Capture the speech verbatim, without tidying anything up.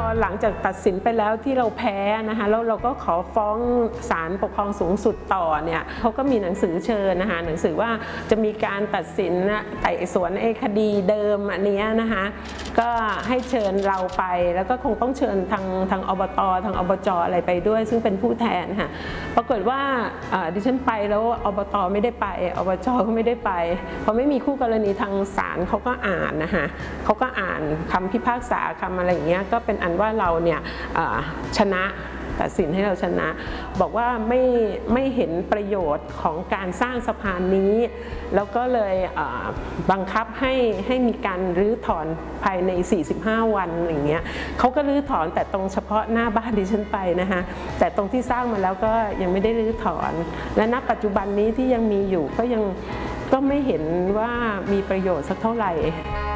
หลังจากตัดสินไปแล้วที่เราแพ้นะคะแล้วเราก็ขอฟ้องศาลปกครองสูงสุดต่อเนี่ยเขาก็มีหนังสือเชิญนะคะหนังสือว่าจะมีการตัดสินไต่สวนไอ้คดีเดิมอันนี้นะคะก็ให้เชิญเราไปแล้วก็คงต้องเชิญทางทางอบตทางอบจอะไรไปด้วยซึ่งเป็นผู้แทนค่ะปรากฏว่าดิฉันไปแล้วอบตไม่ได้ไปอบจก็ไม่ได้ไปเพราะไม่มีคู่กรณีทางศาลเขาก็อ่านนะคะเขาก็อ่านคำพิพากษาคำอะไรอย่างเงี้ยก็เป็นอันว่าเราเนี่ยชนะตัดสินให้เราชนะบอกว่าไม่ไม่เห็นประโยชน์ของการสร้างสะพานนี้แล้วก็เลยบังคับให้ให้มีการรื้อถอนภายในสี่สิบห้าวันอย่างเงี้ยเขาก็รื้อถอนแต่ตรงเฉพาะหน้าบ้านดิฉันไปนะคะแต่ตรงที่สร้างมาแล้วก็ยังไม่ได้รื้อถอนและณปัจจุบันนี้ที่ยังมีอยู่ก็ยังก็ไม่เห็นว่ามีประโยชน์สักเท่าไหร่